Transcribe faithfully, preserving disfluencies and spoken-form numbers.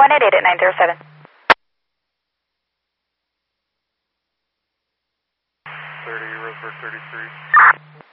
one eight eight eight nine zero seven. thirty, Roseburg thirty-three.